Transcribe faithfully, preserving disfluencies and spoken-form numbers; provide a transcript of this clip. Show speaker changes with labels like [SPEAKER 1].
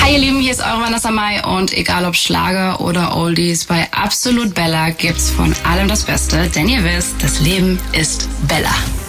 [SPEAKER 1] Hi ihr Lieben, hier ist eure Vanessa Mai und egal ob Schlager oder Oldies, bei Absolut Bella gibt's von allem das Beste, denn ihr wisst, das Leben ist Bella.